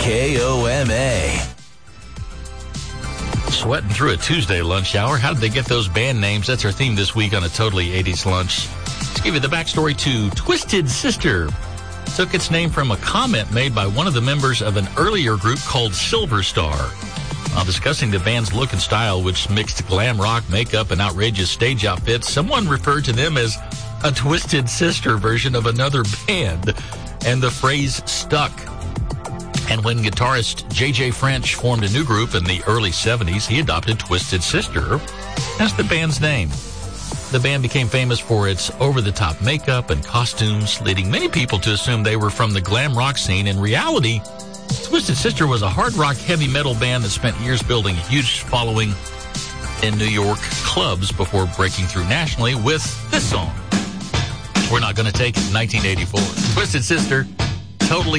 KOMA. Sweating through a Tuesday lunch hour. How did they get those band names? That's our theme this week on a totally 80s lunch. Let's give you the backstory to Twisted Sister. Took its name from a comment made by one of the members of an earlier group called Silver Star. While discussing the band's look and style, which mixed glam rock, makeup, and outrageous stage outfits, someone referred to them as a Twisted Sister version of another band, and the phrase stuck. And when guitarist J.J. French formed a new group in the early 70s, he adopted Twisted Sister as the band's name. The band became famous for its over-the-top makeup and costumes, leading many people to assume they were from the glam rock scene. In reality, Twisted Sister was a hard rock heavy metal band that spent years building a huge following in New York clubs before breaking through nationally with this song. We're Not Gonna Take It, 1984. Twisted Sister, totally